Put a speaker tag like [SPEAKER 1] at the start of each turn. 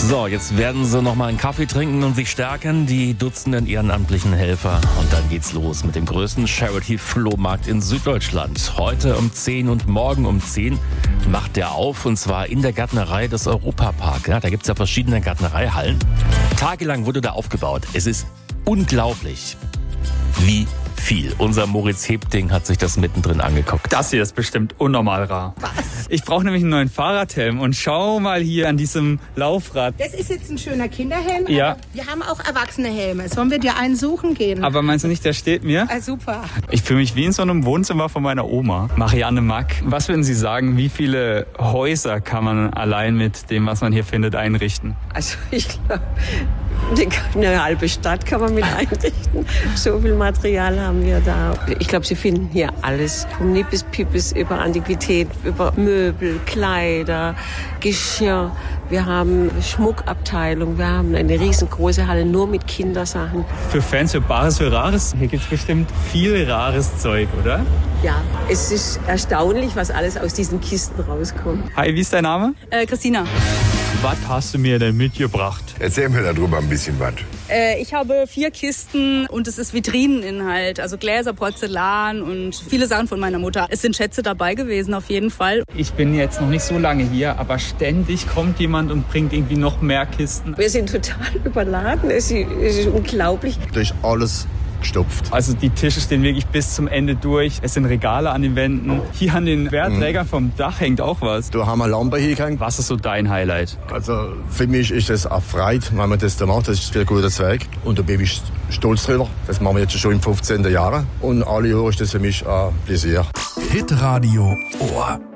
[SPEAKER 1] So, jetzt werden sie noch mal einen Kaffee trinken und sich stärken, die Dutzenden ehrenamtlichen Helfer. Und dann geht's los mit dem größten Charity-Flohmarkt in Süddeutschland. Heute um 10 und morgen um 10 macht der auf, und zwar in der Gärtnerei des Europapark. Ja, da gibt's ja verschiedene Gärtnereihallen. Tagelang wurde da aufgebaut. Es ist unglaublich, wie viel. Unser Moritz Hebding hat sich das mittendrin angeguckt.
[SPEAKER 2] Das hier ist bestimmt unnormal rar.
[SPEAKER 3] Was?
[SPEAKER 2] Ich brauche nämlich einen neuen Fahrradhelm und schau mal hier an diesem Laufrad.
[SPEAKER 3] Das ist jetzt ein schöner Kinderhelm,
[SPEAKER 2] Ja.
[SPEAKER 3] aber wir haben auch erwachsene Helme. Sollen wir dir einen suchen gehen?
[SPEAKER 2] Aber meinst du nicht, der steht mir?
[SPEAKER 3] Ah, super.
[SPEAKER 2] Ich fühle mich wie in so einem Wohnzimmer von meiner Oma. Marianne Mack, was würden Sie sagen, wie viele Häuser kann man allein mit dem, was man hier findet, einrichten?
[SPEAKER 4] Also ich glaube, eine halbe Stadt kann man mit einrichten. So viel Material haben wir da. Ich glaube, Sie finden hier alles. Vom Nippes, Pippes über Antiquität, über Möbel, Kleider, Geschirr. Wir haben Schmuckabteilung. Wir haben eine riesengroße Halle nur mit Kindersachen.
[SPEAKER 2] Für Fans, für Bares, für Rares, hier gibt's bestimmt viel rares Zeug, oder?
[SPEAKER 4] Ja, es ist erstaunlich, was alles aus diesen Kisten rauskommt.
[SPEAKER 2] Hi, wie ist dein Name?
[SPEAKER 5] Christina.
[SPEAKER 2] Was hast du mir denn mitgebracht?
[SPEAKER 6] Erzähl mir darüber ein bisschen was.
[SPEAKER 5] Ich habe 4 Kisten und es ist Vitrineninhalt, also Gläser, Porzellan und viele Sachen von meiner Mutter. Es sind Schätze dabei gewesen, auf jeden Fall.
[SPEAKER 2] Ich bin jetzt noch nicht so lange hier, aber ständig kommt jemand und bringt irgendwie noch mehr Kisten.
[SPEAKER 4] Wir sind total überladen. Es ist unglaublich.
[SPEAKER 7] Da ist alles gestopft.
[SPEAKER 2] Also die Tische stehen wirklich bis zum Ende durch. Es sind Regale an den Wänden. Hier an den Wehrträgern vom Dach hängt auch was.
[SPEAKER 7] Da haben wir Lampe hingehängt.
[SPEAKER 2] Was ist so dein Highlight?
[SPEAKER 7] Also für mich ist das eine Freude, wenn man das da macht. Das ist ein guter Zweig. Und da bin ich stolz drüber. Das machen wir jetzt schon im 15. Jahr. Und alle Jahre ist das für mich ein Plaisir.
[SPEAKER 8] Hitradio Ohr.